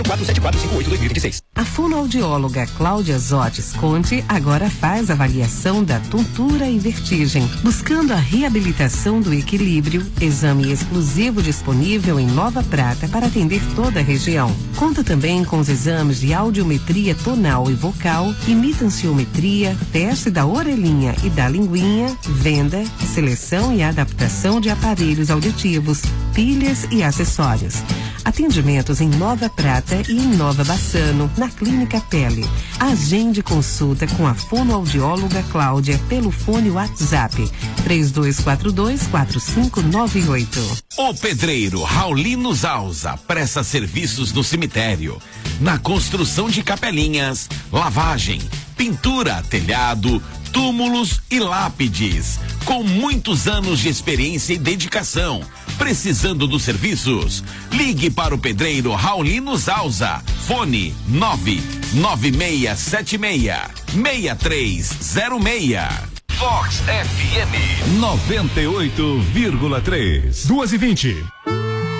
47458-2026. A fonoaudióloga Cláudia Zotes Conte agora faz avaliação da tontura e vertigem, buscando a reabilitação do equilíbrio, exame exclusivo disponível em Nova Prata para atender toda a região. Conta também com os exames de audiometria tonal e vocal, imitanciometria, teste da orelhinha e da linguinha, venda, seleção e adaptação de aparelhos auditivos, pilhas e acessórios. Atendimentos em Nova Prata e em Nova Bassano, na Clínica Pele. Agende consulta com a fonoaudióloga Cláudia pelo fone WhatsApp 3242-4598. O pedreiro Raulino Zausa presta serviços no cemitério, na construção de capelinhas, lavagem, pintura, telhado, túmulos e lápides, com muitos anos de experiência e dedicação. Precisando dos serviços? Ligue para o pedreiro Raulino Zausa. Fone 99676-6306. Vox FM 98,3. 2h20.